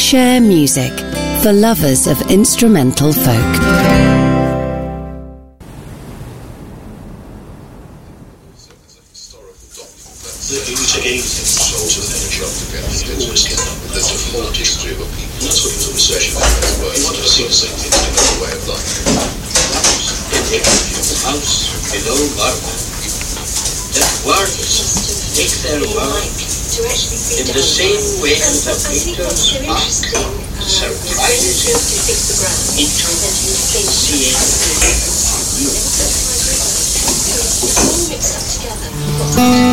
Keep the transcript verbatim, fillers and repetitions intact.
Share music for lovers of instrumental folk. There's a whole history of a people. That's what it's always saying. You want to see something in another way of life. In the house below Varna, that warriors take their work in the same way that Peter's ark surprises him into seeing you.